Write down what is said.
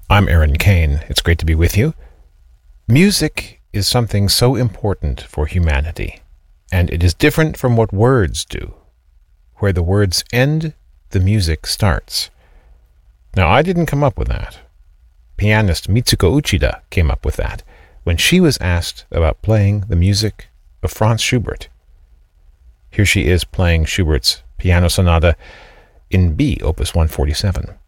I'm Aaron Kane. It's great to be with you. Music is something so important for humanity, and it is different from what words do. Where the words end, the music starts. Now, I didn't come up with that. Pianist Mitsuko Uchida came up with that when she was asked about playing the music of Franz Schubert. Here she is playing Schubert's Piano Sonata in B, Opus 147.